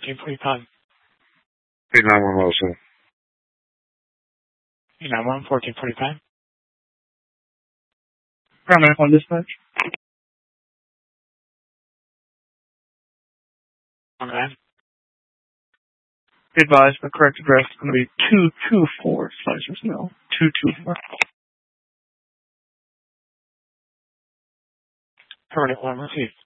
1445. 891 also. 891, 1445. Ground 91 dispatch. Okay. Be advised, the correct address is going to be 224 Slicers Mill. 224. Permanent one received.